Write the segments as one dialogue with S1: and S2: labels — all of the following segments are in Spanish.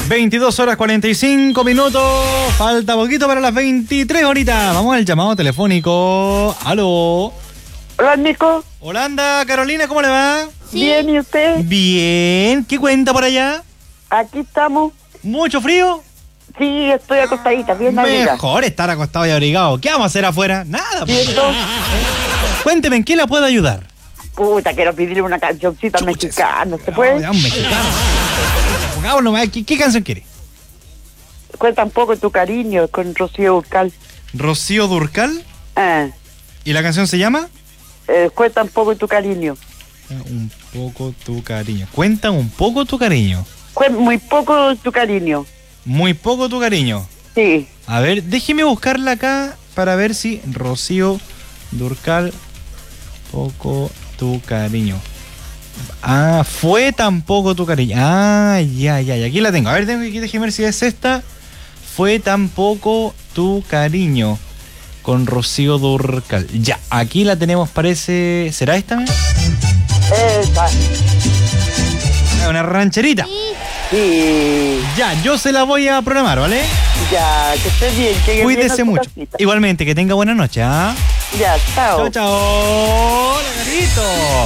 S1: 22 horas 45 minutos. Falta poquito para las 23 horitas. Vamos al llamado telefónico. Aló.
S2: Hola, Nico.
S1: Holanda, Carolina, ¿cómo le va?
S2: Sí. Bien, ¿y usted?
S1: Bien. ¿Qué cuenta por allá?
S2: Aquí estamos.
S1: ¿Mucho frío?
S2: Sí, estoy acostadita, bien abrigada.
S1: Mejor estar acostado y abrigado. ¿Qué vamos a hacer afuera? Nada.
S2: ¿Cierto?
S1: Cuénteme, ¿en qué la puedo ayudar?
S2: Puta, quiero pedirle una cancioncita mexicana, ¿se puede?
S1: Ya, un mexicano. Pongámoslo, ¿qué canción quiere?
S2: Cuenta un poco tu cariño con Rocío Dúrcal.
S1: ¿Rocío Dúrcal?
S2: Ah,
S1: ¿Y la canción se llama?
S2: cuenta un poco tu cariño.
S1: Un poco tu cariño. Cuenta un poco tu cariño.
S2: Muy poco tu cariño.
S1: Muy poco tu cariño.
S2: Sí.
S1: A ver, déjeme buscarla acá para ver si Rocío Dúrcal, poco tu cariño. Ah, fue tampoco tu cariño. Ah, ya. Aquí la tengo. A ver, déjeme ver si es esta. Fue tampoco tu cariño. Con Rocío Dúrcal. Ya, aquí la tenemos, parece. ¿Será esta?
S2: Esa.
S1: Una rancherita.
S2: Sí.
S1: Ya, yo se la voy a programar, ¿vale?
S2: Ya, que esté bien. Que
S1: Cuídese mucho. Igualmente, que tenga buena noche, ¿ah?
S2: Ya, chao.
S1: Chao. Hola, Carlito.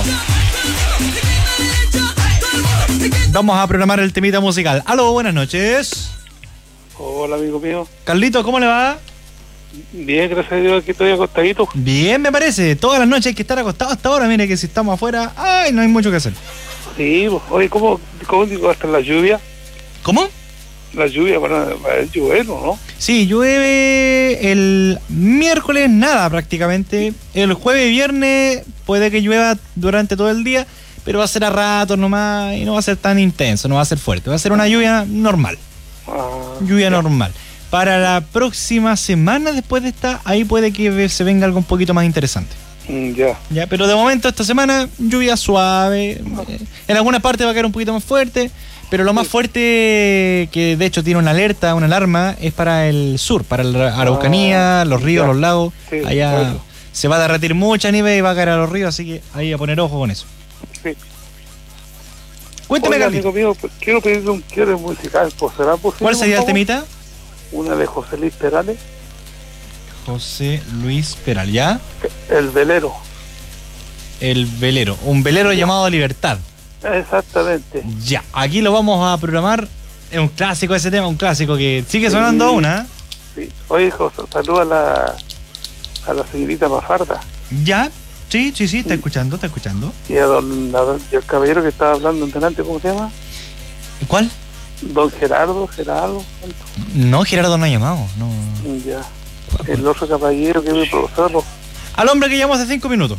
S1: Vamos a programar el temita musical. Aló, buenas noches.
S3: Hola, amigo mío.
S1: Carlito, ¿cómo le va?
S3: Bien, gracias a Dios, aquí estoy acostadito.
S1: Bien, me parece. Todas las noches hay que estar acostados hasta ahora. Mire que si estamos afuera, ay, no hay mucho que hacer.
S3: Sí, pues, oye, ¿cómo digo hasta la lluvia?
S1: ¿Cómo?
S3: La lluvia va a llover, ¿no?
S1: Sí, llueve el miércoles, nada prácticamente. El jueves y viernes puede que llueva durante todo el día, pero va a ser a ratos nomás y no va a ser tan intenso, no va a ser fuerte. Va a ser una lluvia normal. Lluvia normal. Para la próxima semana, después de esta, ahí puede que se venga algo un poquito más interesante. Ya, pero de momento esta semana, lluvia suave. En algunas partes va a caer un poquito más fuerte, pero lo más fuerte, que de hecho tiene una alerta, una alarma, es para el sur, para la Araucanía, los ríos, los lagos.
S3: Sí,
S1: allá
S3: bueno.
S1: se va a derretir mucha nieve y va a caer a los ríos, así que ahí a poner ojo con eso.
S3: Sí.
S1: Cuéntame,
S3: Oiga,
S1: Carlito.
S3: amigo mío, pues, quiero pedirle un quiebre musical, pues, ¿será posible?
S1: ¿Cuál sería el
S3: por favor?
S1: temita?
S3: Una de José Luis Perales,
S1: José Luis Peral, ¿ya?
S3: El Velero.
S1: El velero, un velero llamado Libertad.
S3: Exactamente.
S1: Ya, aquí lo vamos a programar. Es un clásico ese tema, un clásico que sigue sonando aún, ¿eh?
S3: Sí. Oye, José, saluda a la señorita Mafarda.
S1: ¿Ya? Sí, está escuchando.
S3: Y a y al caballero que estaba hablando delante, ¿cómo se llama?
S1: ¿Cuál?
S3: Don Gerardo.
S1: No, Gerardo no ha llamado, no.
S3: Ya. El otro caballero que es mi profesor.
S1: Al hombre que llamó hace 5 minutos.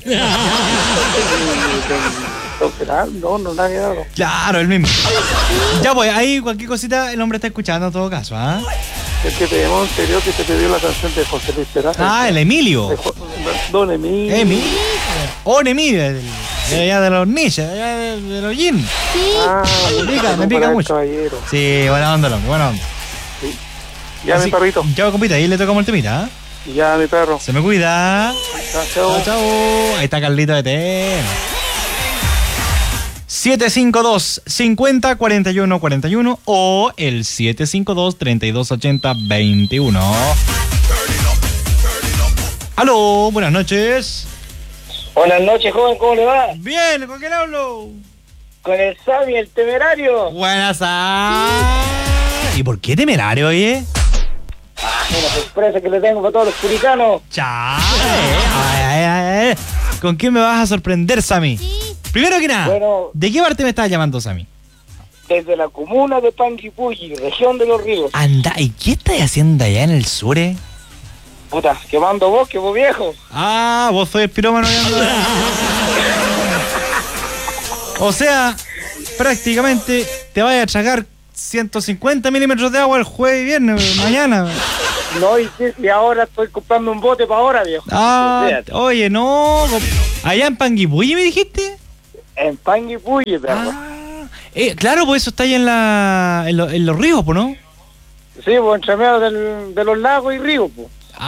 S3: Don Gerardo, no nada Gerardo.
S1: Claro, el mismo. Ya pues, ahí cualquier cosita el hombre está escuchando en todo caso, ¿ah?
S3: El que te llamó anterior que te pidió la canción de José Luis Perales.
S1: Ah, el Emilio.
S3: Don Emilio.
S1: Emilio, de allá de los nichos, de allá de los jeans. Me pica mucho.
S3: Caballero.
S1: Sí, buena onda, loco, buena onda.
S3: Ya,
S1: Así,
S3: mi perrito.
S1: Ya, compita, ahí le tocamos el temita, ¿ah?
S3: Ya, mi perro.
S1: Se me cuida.
S3: Chao.
S1: Chao. Ahí está Carlito de T. 752-50-41-41 o el 752-3280-21. Aló, buenas noches.
S4: Buenas noches, joven, ¿cómo le va?
S1: Bien, ¿con quién hablo?
S4: Con el Sammy, el temerario.
S1: Buenas. ¿Y por qué temerario, oye?
S4: Una sorpresa que le tengo para todos los puritanos.
S1: Chale. ¿Con quién me vas a sorprender, Sammy? Primero que nada,
S4: Bueno,
S1: ¿de qué parte me estás llamando, Sammy?
S4: desde la comuna de Panguipulli, región de Los Ríos.
S1: Anda, ¿y qué estás haciendo allá en el sur,
S4: Puta, quemando bosque, vos viejo.
S1: Ah, vos sois el pirómano. O sea, prácticamente te vas a tragar 150 milímetros de agua el jueves y viernes, mañana.
S4: No, y ahora estoy comprando un bote para ahora, viejo.
S1: Oye, no. Allá en Panguipulli, ¿me dijiste?
S4: En Panguipulli, perro.
S1: Claro, pues eso está ahí en los ríos, pues, ¿no?
S4: Sí, pues entre medio de los lagos y ríos, pues.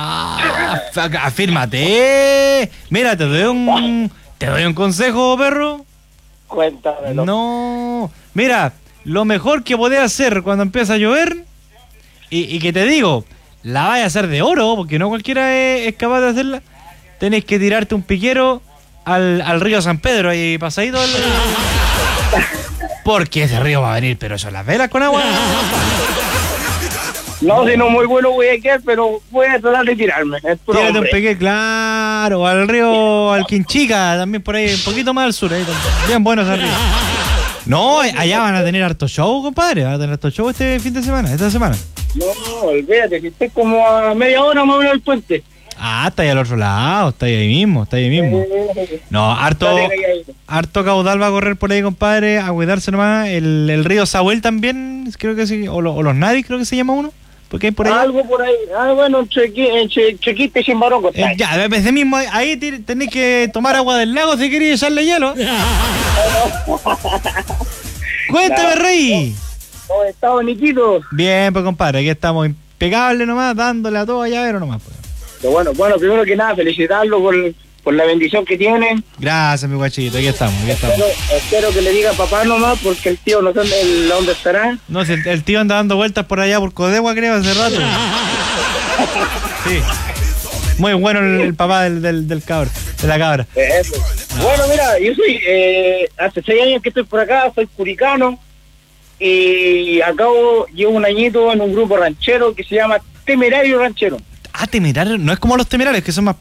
S1: Afírmate. Mira, te doy un consejo, perro.
S4: Cuéntamelo.
S1: No, mira, lo mejor que podés hacer cuando empieza a llover, y que te digo, la vais a hacer de oro, porque no cualquiera es capaz de hacerla, tenés que tirarte un piquero al río San Pedro, ahí pasadito. Porque ese río va a venir, pero son las velas con agua.
S4: No, si no muy bueno voy a quedar, pero voy a tratar de tirarme.
S1: Tírate un piquero, claro, al río, al Quinchica, también por ahí, un poquito más al sur, ahí también. Bien buenos arriba. No, allá van a tener harto show, compadre, van a tener harto show este fin de semana, esta semana.
S4: No, olvídate, si estoy como a media hora más o menos del puente.
S1: Ah, está ahí al otro lado, está ahí mismo. No, harto caudal va a correr por ahí, compadre, a cuidarse nomás. El río Sahuel también, creo que sí, o los Nadis, creo que se llama uno. Porque hay por ahí.
S4: Algo por ahí. Bueno, Chequite y Chimbarongo.
S1: Ya, desde mismo ahí tenés que tomar agua del lago si querés echarle hielo. Cuéntame, Rey.
S4: ¿Cómo estás, Niquito?
S1: Bien, pues, compadre, aquí estamos impecables nomás, dándole a todo allá, pero nomás, pues.
S4: Bueno, primero que nada, felicitarlo por la bendición que tiene.
S1: Gracias, mi guachito, aquí estamos.
S4: Espero que le diga papá nomás, porque el tío no sé dónde estará.
S1: No, si el tío anda dando vueltas por allá por Codegua, creo, hace rato. Sí. Muy bueno el papá del cabro, de la cabra.
S4: Eso. No. Bueno, mira, yo soy, hace 6 años que estoy por acá, soy curicano, y llevo un añito en un grupo ranchero que se llama Temerario Ranchero.
S1: Ah, Temerario, no es como los Temerarios, que son más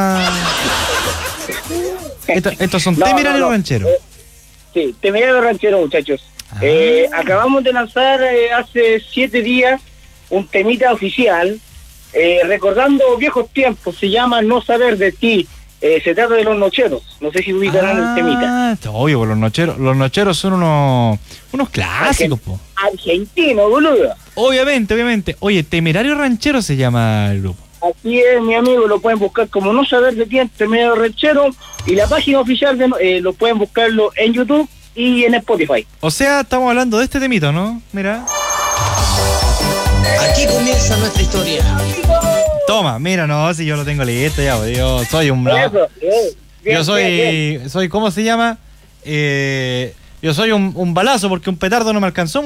S1: Estos son Temerarios Rancheros.
S4: Sí, Temerario Ranchero, muchachos. Acabamos de lanzar hace 7 días un temita oficial, recordando viejos tiempos, se llama No Saber de Ti. Se trata de Los Nocheros, no sé si ubicarán el temita.
S1: Obvio, pues los nocheros son unos clásicos, po.
S4: Argentino, boludo.
S1: Obviamente. Oye, Temerario Ranchero se llama el grupo.
S4: Así es, mi amigo, lo pueden buscar como No Saber de Ti en Temerario Ranchero, y la página oficial lo pueden buscarlo en YouTube y en Spotify.
S1: O sea, estamos hablando de este temito, ¿no? Mira.
S5: Aquí comienza nuestra historia.
S1: Toma, mira, no, si yo lo tengo listo ya, yo soy un... Yo soy, ¿cómo se llama? Yo soy un balazo porque un petardo no me alcanzó.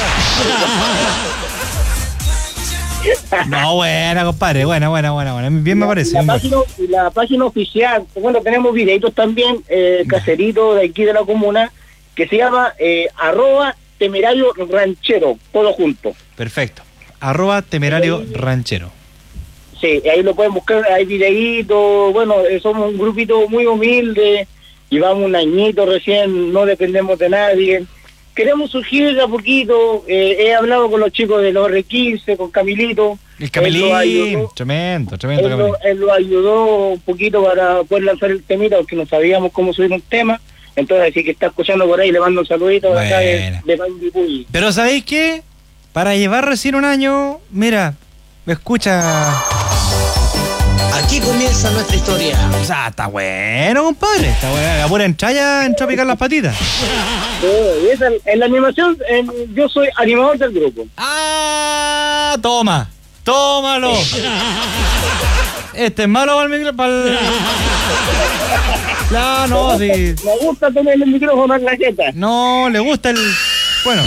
S1: No, buena, compadre, buena. Bien me parece.
S4: La página oficial, bueno, tenemos videitos también, caseritos de aquí de la comuna, que se llama @Temerario Ranchero, todo junto.
S1: Perfecto. @Temerario Ranchero.
S4: Sí, ahí lo pueden buscar, hay videitos, bueno, somos un grupito muy humilde, llevamos un añito recién, no dependemos de nadie. Queremos surgir de a poquito, he hablado con los chicos de los R15, con Camilito.
S1: El Camilín, tremendo Camilín.
S4: Él lo ayudó un poquito para poder lanzar el temita, porque no sabíamos cómo subir un tema. Entonces, así que está escuchando por ahí, le mando un saludito de acá de Panguipulli.
S1: Pero ¿sabéis qué? Para llevar recién un año, mira, escucha...
S5: Aquí comienza nuestra historia.
S1: O sea, está bueno, compadre. Está bueno. La pura entrada entró a picar las patitas.
S4: En la animación, yo soy animador del grupo.
S1: ¡Ah! ¡Tómalo! Este es malo para el... No, sí.
S4: Me gusta tener el micrófono en la jeta.
S1: No, le gusta el... Bueno.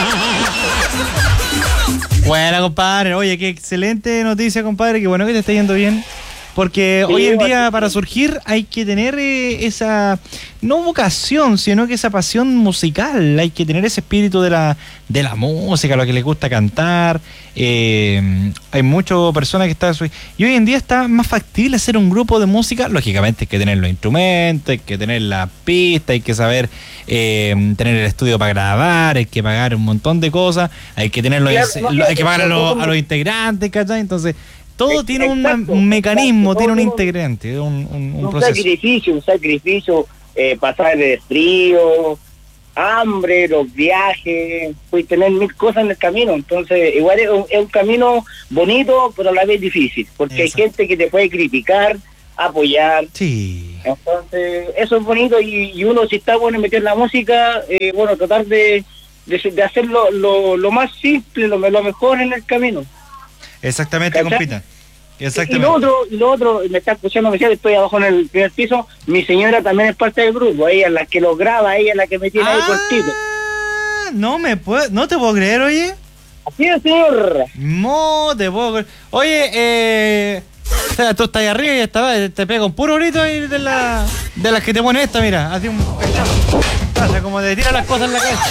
S1: Buena, compadre. Oye, qué excelente noticia, compadre. Qué bueno que te está yendo bien. Porque hoy en día para surgir hay que tener esa, no vocación, sino que esa pasión musical. Hay que tener ese espíritu de la música, lo que les gusta cantar. Hay muchas personas que están... Y hoy en día está más factible hacer un grupo de música. Lógicamente hay que tener los instrumentos, hay que tener la pista, hay que saber tener el estudio para grabar, hay que pagar un montón de cosas, hay que tener hay que pagar a los integrantes, ¿cachai? Entonces... Todo tiene un mecanismo, tiene un integrante, un proceso.
S4: Un sacrificio, pasar de frío, hambre, los viajes, pues tener 1000 cosas en el camino. Entonces, igual es un camino bonito, pero a la vez difícil, porque hay gente que te puede criticar, apoyar.
S1: Sí.
S4: Entonces, eso es bonito y uno, si está bueno en meter la música, tratar de hacerlo lo más simple, lo mejor en el camino.
S1: Exactamente, compita. Exactamente.
S4: Y lo otro, me está escuchando, me decía, estoy abajo en el primer piso, mi señora también es parte del grupo, ella es la que lo graba, ella es la que me tiene ahí cortito.
S1: No te puedo creer, oye.
S4: Así es, señor.
S1: No te puedo creer. Oye, o sea, tú estás ahí arriba y te pega un puro grito ahí de las que te pone esta, mira. Así un... O sea, como te tira las cosas en la cabeza.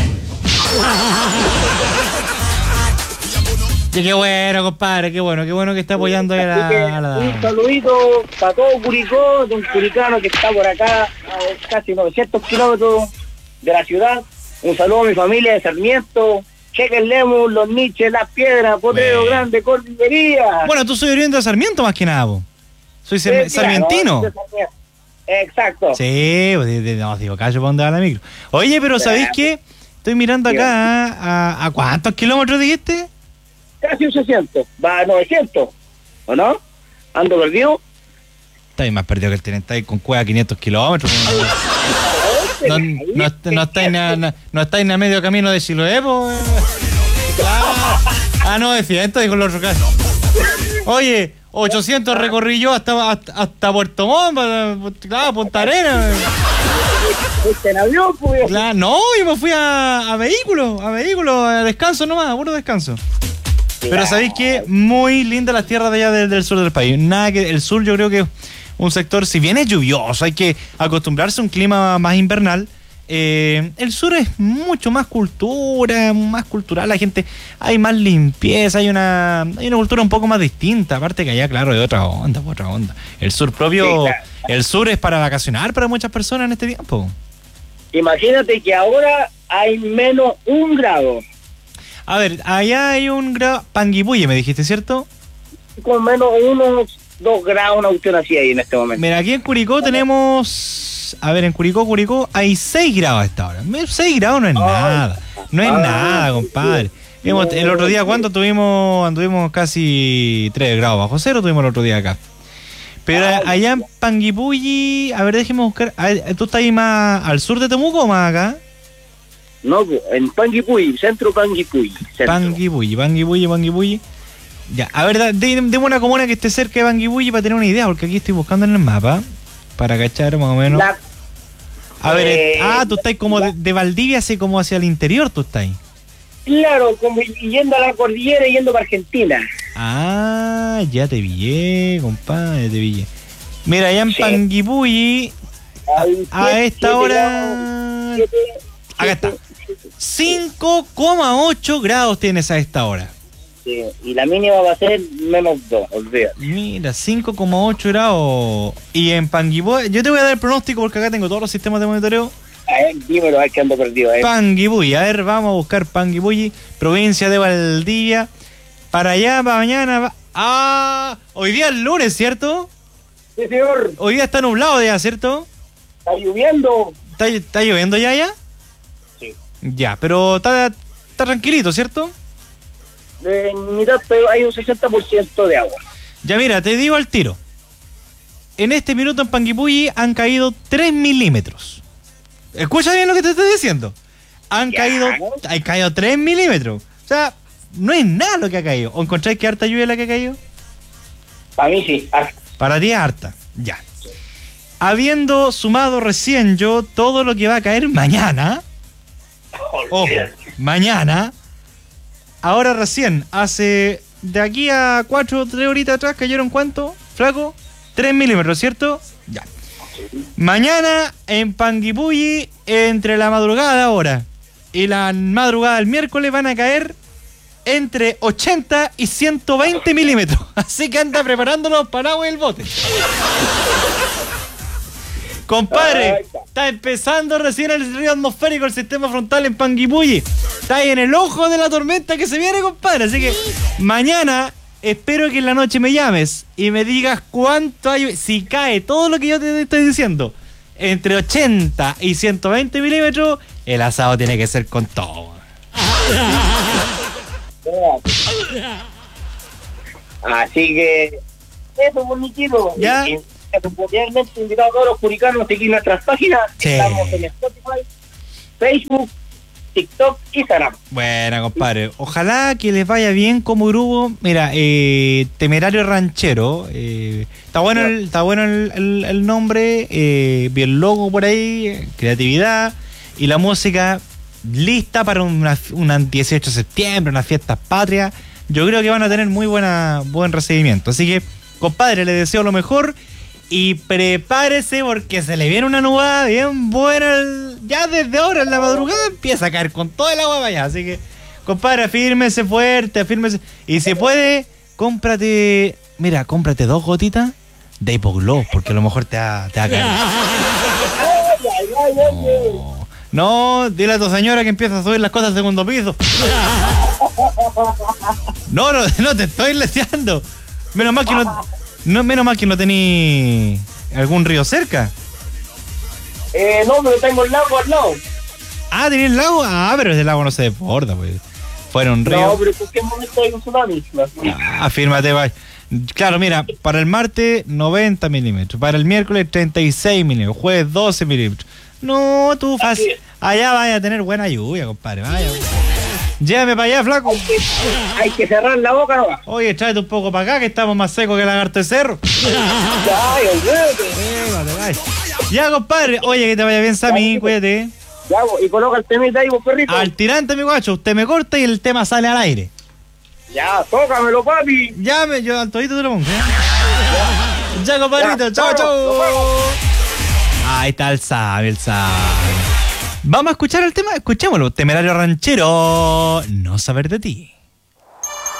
S1: Y qué bueno, compadre, qué bueno que está apoyando a la...
S4: Un saludito para todo Curicó, de un curicano que está por acá, a casi 900 kilómetros de la ciudad. Un saludo a mi familia de Sarmiento, Cheques Lemus, Los Niches, Las Piedras, Potrero
S1: Bueno.
S4: Grande, Cordillería.
S1: Bueno, tú soy oriundo de Sarmiento más que nada, po. Soy sarmientino.
S4: ¿No? Exacto.
S1: Sí, pues, no, digo, callo para dónde va la micro. Oye, pero ¿sabéis qué? Estoy mirando acá, ¿a cuántos kilómetros dijiste?
S4: Casi 800, va a 900, ¿o no? ¿Ando perdido?
S1: Estáis más perdido que el teniente, estáis con cueva 500 kilómetros. No estáis ni a medio camino de Siloé, pues. Ah, 900, dijo el otro caso. Oye, 800 recorrí yo hasta Puerto Montt, claro, Punta Arenas.
S4: En avión, pues.
S1: Claro, no, yo me fui a vehículo, a descanso nomás, a puro descanso. Pero ¿sabéis qué? Muy linda las tierras de allá del sur del país. Nada que el sur yo creo que es un sector, si bien es lluvioso, hay que acostumbrarse a un clima más invernal. El sur es mucho más cultura, más cultural, la gente, hay más limpieza, hay una cultura un poco más distinta, aparte que allá, claro, hay otra onda. El sur propio,
S4: Sí, claro.
S1: El sur es para vacacionar para muchas personas en este tiempo.
S4: Imagínate que ahora hay menos 1 grado.
S1: A ver, allá hay un grado, Panguipulli me dijiste, ¿cierto?
S4: Con menos 1, 2 grados, una cuestión así ahí en este momento.
S1: Mira, aquí en Curicó tenemos... A ver, en Curicó hay 6 grados a esta hora. 6 grados no es nada. No es nada, compadre. El otro día, ¿cuánto tuvimos? Anduvimos casi 3 grados bajo cero, tuvimos el otro día acá. Pero allá en Panguipulli, a ver, déjeme buscar. ¿Tú estás ahí más al sur de Temuco o más acá?
S4: No, en Panguipulli, centro Panguipulli.
S1: Panguipulli. Ya, a ver, dime una comuna que esté cerca de Panguipulli para tener una idea, porque aquí estoy buscando en el mapa, para cachar más o menos. A ver, tú estás como de Valdivia, así como hacia el interior, tú estás ahí.
S4: Claro, como yendo a la cordillera y yendo para Argentina.
S1: Ah, ya te pillé, compadre, te pillé. Mira, allá en
S4: Sí.
S1: Panguipulli, a esta hora... Acá está. 5,8 grados tienes a esta hora.
S4: Sí, y la mínima va a ser menos 2, olvídate.
S1: Mira, 5,8 grados. Y en Panguipulli, yo te voy a dar el pronóstico porque acá tengo todos los sistemas de monitoreo.
S4: A ver, dímelo, a ver que ando perdido.
S1: Panguipulli, a ver, vamos a buscar Panguipulli, provincia de Valdivia. Para allá, para mañana. Hoy día es lunes, ¿cierto?
S4: Sí, señor,
S1: Hoy día está nublado ya, ¿cierto?
S4: está lloviendo.
S1: ¿Está lloviendo ya?
S4: Sí.
S1: Ya, pero está tranquilito, ¿cierto?
S4: En mitad pero hay un 60% de agua.
S1: Ya mira, te digo al tiro. En este minuto en Panguipulli han caído 3 milímetros. Escucha bien lo que te estoy diciendo. Han caído 3 milímetros. O sea, no es nada lo que ha caído. ¿O encontráis que harta lluvia la que ha caído?
S4: Para mí sí.
S1: Para ti es harta. Ya. Habiendo sumado recién yo todo lo que va a caer mañana. Ojo, mañana. Ahora recién, hace de aquí a 4 o 3 horitas atrás, ¿cayeron cuánto, flaco? 3 milímetros, ¿cierto? Ya. Mañana en Panguipulli, entre la madrugada ahora y la madrugada del miércoles, van a caer entre 80 y 120 milímetros. Así que anda preparándonos para agua y el bote. Compadre, está empezando recién el río atmosférico, el sistema frontal en Panguipulli. Está ahí en el ojo de la tormenta que se viene, compadre. Así que mañana espero que en la noche me llames y me digas cuánto hay. Si cae todo lo que yo te estoy diciendo, entre 80 y 120 milímetros, el asado tiene que ser con todo.
S4: Así que eso, bonitito.
S1: Ya.
S4: Cordialmente invitado a todos los curicanos a seguir nuestras páginas.
S1: Sí.
S4: Estamos en Spotify, Facebook, TikTok, Instagram.
S1: Buena, compadre. Ojalá que les vaya bien como grupo. Mira, Temerario Ranchero. Está bueno el nombre. Bien logo por ahí. Creatividad. Y la música lista para un 18 de septiembre, unas fiestas patrias. Yo creo que van a tener buen recibimiento. Así que, compadre, le deseo lo mejor y prepárese porque se le viene una nubada bien buena. Ya desde ahora en la madrugada empieza a caer con todo el agua para allá. Así que, compadre, afírmese fuerte, afírmese. Y si puede, cómprate 2 gotitas de Hipoglow, porque a lo mejor te va a caer. No, dile a tu señora que empieza a subir las cosas al segundo piso. No te estoy leseando. Menos mal que no tení algún río cerca.
S4: No, pero tengo el lago al lado.
S1: Ah, ¿tenés el lago? Ah, pero ese lago no se desborda, pues. Fuera un río.
S4: No, pero ¿por qué momento hay un tsunami?
S1: Afírmate, vaya. Claro, mira, para el martes 90 milímetros, para el miércoles 36 milímetros, jueves 12 milímetros. No, tú fácil. Allá vaya a tener buena lluvia, compadre. Vaya. Llévame para allá, flaco.
S4: Hay que cerrar la boca, ¿no?
S1: Oye, tráete un poco para acá, que estamos más secos que el lagarto de cerro. Ya, compadre. Oye, que te vaya bien, Sammy, cuídate.
S4: Ya, y coloca el temita ahí, vos, perrito.
S1: Al tirante, mi guacho, usted me corta y el tema sale al aire.
S4: Ya, tócamelo, papi.
S1: Ya, yo al todito te lo pongo. Ya, compadrito, chao. Ahí está el Sammy. Vamos a escuchar el tema, escuchémoslo. Temerario ranchero, no saber de ti.